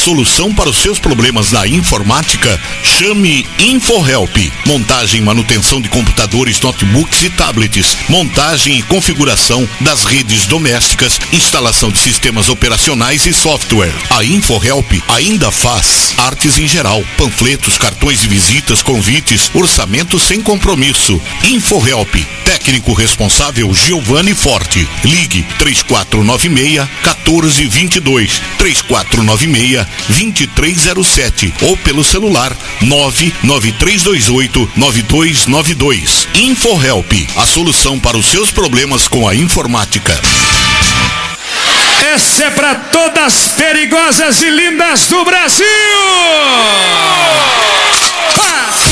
solução para os seus problemas na informática? Chame InfoHelp. Montagem e manutenção de computadores, notebooks e tablets. Montagem e configuração das redes domésticas. Instalação de sistemas operacionais e software. A InfoHelp ainda faz artes em geral, panfletos, cartões de visitas, convites, orçamentos sem compromisso. InfoHelp. Técnico responsável Giovanni Forte. Ligue 3496-1422, 3496-2307 ou pelo celular 99328-9292. InfoHelp, a solução para os seus problemas com a informática. Essa é para todas perigosas e lindas do Brasil!